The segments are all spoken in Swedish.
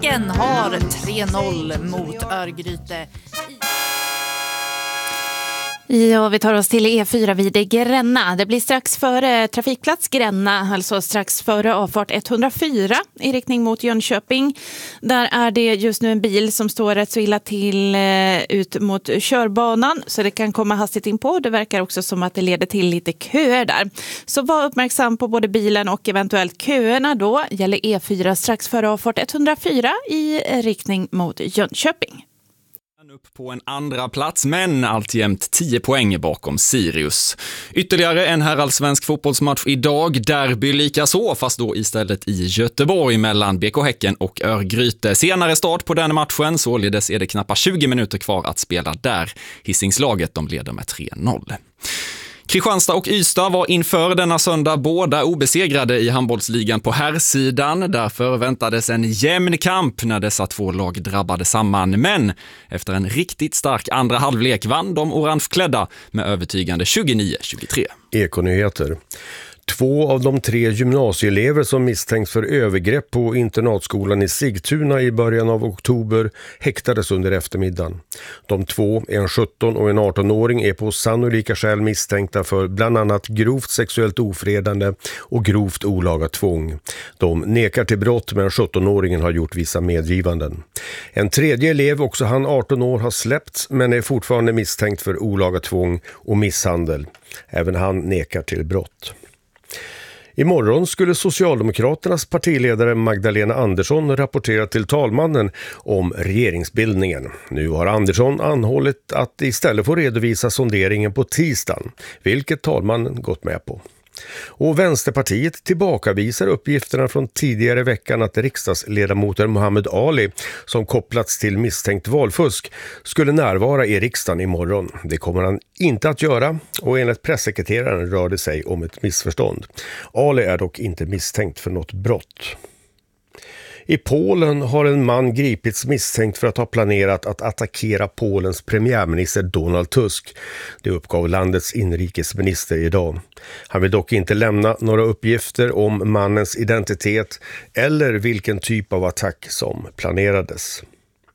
Häcken har 3-0 mot Örgryte. Ja, vi tar oss till E4 vid Gränna. Det blir strax före trafikplats Gränna, alltså strax före avfart 104 i riktning mot Jönköping. Där är det just nu en bil som står rätt så illa till ut mot körbanan, så det kan komma hastigt in på. Det verkar också som att det leder till lite köer där. Så var uppmärksam på både bilen och eventuellt köerna då. Gäller E4 strax före avfart 104 i riktning mot Jönköping. Upp på en andra plats, men alltjämt 10 poäng bakom Sirius. Ytterligare en herrallsvensk fotbollsmatch idag, derby lika så, fast då istället i Göteborg mellan BK Häcken och Örgryte. Senare start på den matchen, således är det knappt 20 minuter kvar att spela där. Hisingslaget, de leder med 3-0. Kristianstad och Ystad var inför denna söndag båda obesegrade i handbollsligan på herrsidan. Därför väntades en jämn kamp när dessa två lag drabbade samman. Men efter en riktigt stark andra halvlek vann de orangeklädda med övertygande 29-23. Ekonyheter. 2 av de 3 gymnasieelever som misstänks för övergrepp på internatskolan i Sigtuna i början av oktober häktades under eftermiddagen. De 2, en 17 och en 18-åring, är på sannolika skäl misstänkta för bland annat grovt sexuellt ofredande och grovt olaga tvång. De nekar till brott, men 17-åringen har gjort vissa medgivanden. En tredje elev, också han 18 år, har släppts men är fortfarande misstänkt för olaga tvång och misshandel. Även han nekar till brott. Imorgon skulle Socialdemokraternas partiledare Magdalena Andersson rapportera till talmannen om regeringsbildningen. Nu har Andersson anhållit att istället få redovisa sonderingen på tisdagen, vilket talmannen gått med på. Och Vänsterpartiet tillbakavisar uppgifterna från tidigare veckan att riksdagsledamoten Muhammad Ali, som kopplats till misstänkt valfusk, skulle närvara i riksdagen imorgon. Det kommer han inte att göra, och enligt pressekreteraren rör det sig om ett missförstånd. Ali är dock inte misstänkt för något brott. I Polen har en man gripits misstänkt för att ha planerat att attackera Polens premiärminister Donald Tusk. Det uppgav landets inrikesminister idag. Han vill dock inte lämna några uppgifter om mannens identitet eller vilken typ av attack som planerades.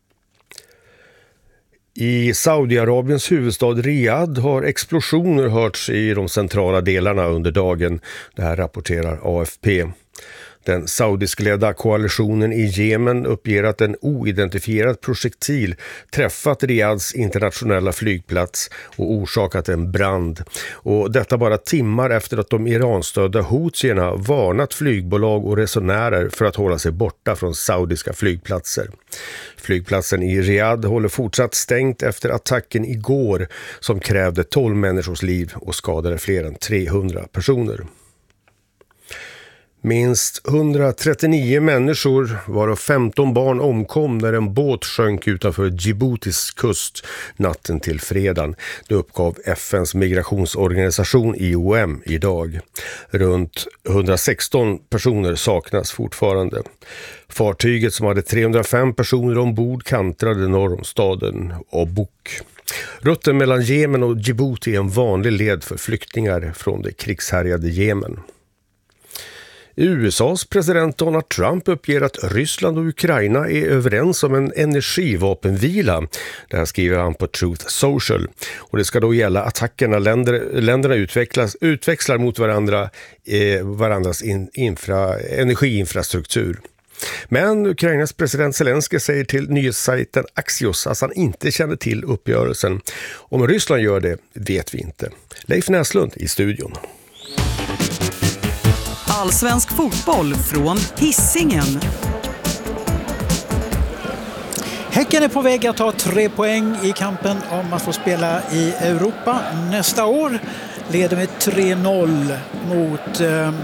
I Saudiarabiens huvudstad Riyadh har explosioner hörts i de centrala delarna under dagen. Det här rapporterar AFP. Den saudiskledda koalitionen i Jemen uppger att en oidentifierad projektil träffat Riyadhs internationella flygplats och orsakat en brand. Och detta bara timmar efter att de iranstödda Houthierna varnat flygbolag och resenärer för att hålla sig borta från saudiska flygplatser. Flygplatsen i Riyadh håller fortsatt stängt efter attacken igår som krävde 12 människors liv och skadade fler än 300 personer. Minst 139 människor, varav 15 barn, omkom när en båt sjönk utanför Djiboutis kust natten till fredagen. Det uppgav FNs migrationsorganisation IOM idag. Runt 116 personer saknas fortfarande. Fartyget, som hade 305 personer ombord, kantrade norr om staden Obuk. Rutten mellan Jemen och Djibouti är en vanlig led för flyktingar från det krigshärjade Jemen. USAs president Donald Trump uppger att Ryssland och Ukraina är överens om en energivapenvila. Det här skriver han på Truth Social. Och det ska då gälla attackerna länderna utväxlar mot varandras energiinfrastruktur. Men Ukrainas president Zelensky säger till nyhetssajten Axios att han inte känner till uppgörelsen. Om Ryssland gör det vet vi inte. Leif Näslund i studion. Allsvensk fotboll från Hisingen. Häcken är på väg att ta 3 poäng i kampen om att få spela i Europa nästa år. Leder med 3-0 mot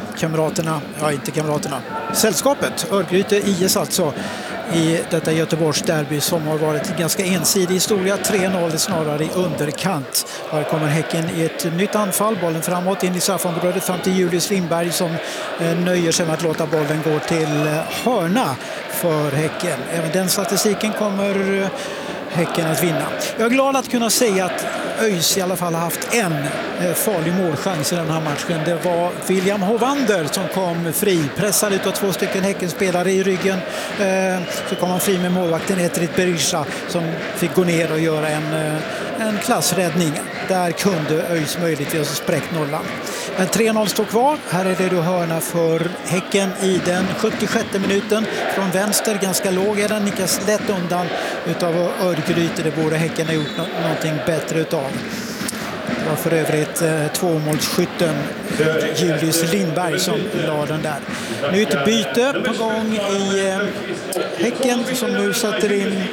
sällskapet. Örgryte IS alltså, i detta Göteborgs derby som har varit en ganska ensidig historia. 3-0 snarare i underkant. Här kommer Häcken i ett nytt anfall. Bollen framåt in i straffområdet fram till Julius Lindberg som nöjer sig med att låta bollen gå till hörna för Häcken. Även den statistiken kommer Häcken att vinna. Jag är glad att kunna säga att ÖIS i alla fall haft en farlig målchans i den här matchen. Det var William Hovander som kom fri, pressad utav 2 stycken Häckenspelare i ryggen. Så kom han fri med målvakten Etrit Berisha som fick gå ner och göra en klassräddning. Där kunde ÖIS möjligtvis ha spräckt nollan. Men 3-0 står kvar. Här är det då hörna för Häcken i den 76:e minuten. Från vänster, ganska låg är den, nickas lätt undan utav Örgryte. Det borde Häcken ha gjort någonting bättre utav. Det var för övrigt 2-målsskytten Julius Lindberg som la den där. Nytt byte på gång i Häcken som nu sätter in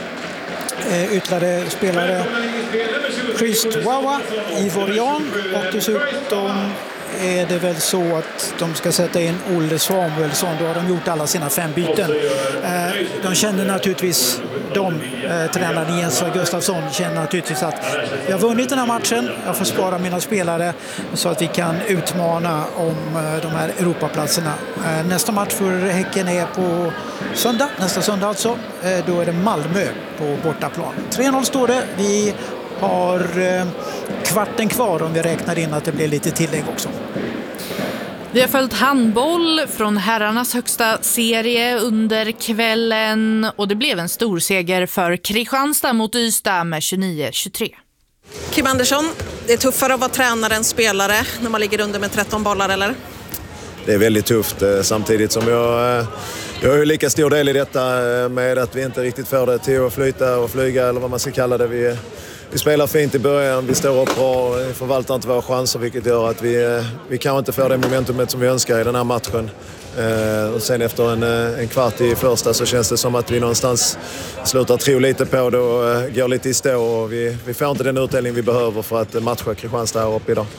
ytterligare spelare. Christwawa i Vorian och dessutom är det väl så att de ska sätta in Olle Samuelsson. Då har de gjort alla sina 5 byten. De känner naturligtvis, tränaren Jens Gustafsson känner naturligtvis att jag har vunnit den här matchen. Jag får spara mina spelare så att vi kan utmana om de här Europaplatserna. Nästa match för Häcken är på söndag, nästa söndag alltså. Då är det Malmö på bortaplan. 3-0 står det. Vi har kvarten kvar om vi räknar in att det blir lite tillägg också. Vi har följt handboll från herrarnas högsta serie under kvällen och det blev en stor seger för Kristianstad mot Ystad med 29-23. Kim Andersson, det är tuffare att vara tränare än spelare när man ligger under med 13 bollar, eller? Det är väldigt tufft samtidigt som jag har ju lika stor del i detta med att vi inte riktigt får det till att flyta och flyga eller vad man ska kalla det. Vi spelar fint i början, vi står upp bra, förvaltar inte våra chanser vilket gör att vi kan inte få det momentumet som vi önskar i den här matchen. Och sen efter en kvart i första så känns det som att vi någonstans slutar tro lite på det och går lite i stå och vi får inte den utdelning vi behöver för att matcha Kristianstad här uppe idag.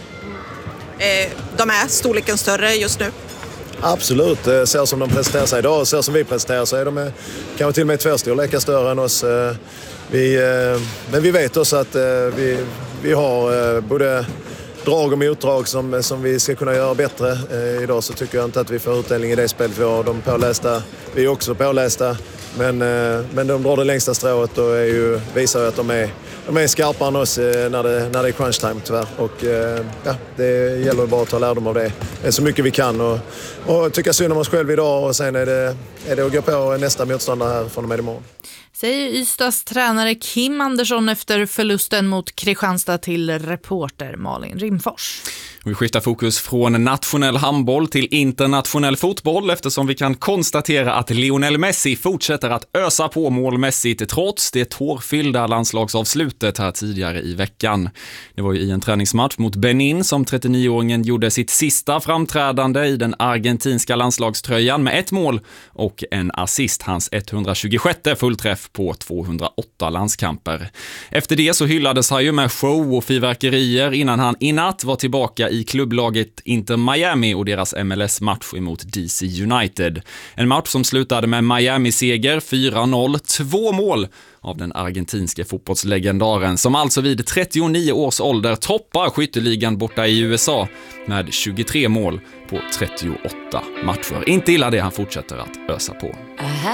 De är storleken större just nu? Absolut, så som de presenterar sig idag och så som vi presenterar så är de kanske till och med 2 storlekar större än oss. Men vi vet också att vi har både drag och motdrag som vi ska kunna göra bättre. Idag så tycker jag inte att vi får utdelning i det spelet. Vi har de pålästa, vi är också pålästa. Men de drar det längsta strået och visar ju att de är skarpare än oss när det är crunch time tyvärr. Och det gäller bara att ta lärdom av det. Det är så mycket vi kan och tycka synd om oss själv idag och sen är det att gå på nästa motståndare här från och med imorgon. Säger Ystads tränare Kim Andersson efter förlusten mot Kristianstad till reporter Malin Rimfors. Vi skiftar fokus från nationell handboll till internationell fotboll eftersom vi kan konstatera att Lionel Messi fortsätter att ösa på målmässigt trots det tårfyllda landslagsavslutet här tidigare i veckan. Det var ju i en träningsmatch mot Benin som 39-åringen gjorde sitt sista framträdande i den argentinska landslagströjan med 1 mål och en assist, hans 126 fullträff på 208 landskamper. Efter det så hyllades han ju med show och fyrverkerier innan han i natt var tillbaka i klubblaget Inter Miami och deras MLS-match emot DC United. En match som slutade med Miami-seger 4-0, 2 mål av den argentinske fotbollslegendaren som alltså vid 39 års ålder toppar skytteligan borta i USA med 23 mål på 38 matcher. Inte illa det, han fortsätter att ösa på.